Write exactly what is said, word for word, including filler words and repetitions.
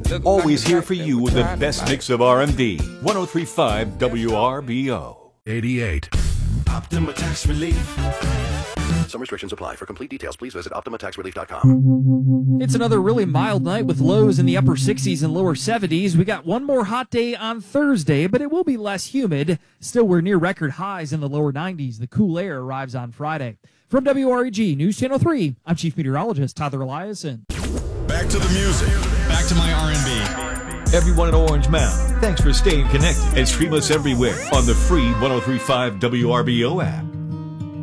Always here for you with the best mix of R and B. one oh three point five W R B O. eighty-eight. Optima Tax Relief. Some restrictions apply. For complete details, please visit Optima Tax Relief dot com. It's another really mild night with lows in the upper sixties and lower seventies. We got one more hot day on Thursday, but it will be less humid. Still, we're near record highs in the lower nineties. The cool air arrives on Friday. From W R E G News Channel three, I'm Chief Meteorologist Tyler Eliason. Back to the music. Back to my R and B. Everyone in Orange Mound, thanks for staying connected and stream us everywhere on the free one oh three point five W R B O app.